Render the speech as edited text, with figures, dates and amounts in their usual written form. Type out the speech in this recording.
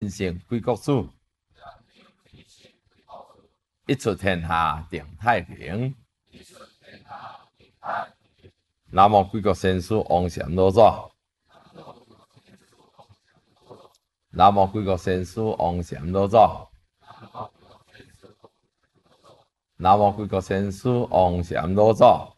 天性贵国主，一出天下定太平。南无贵国先师王禅老祖，南无贵国先师王禅老祖，南无贵国先师王禅老祖。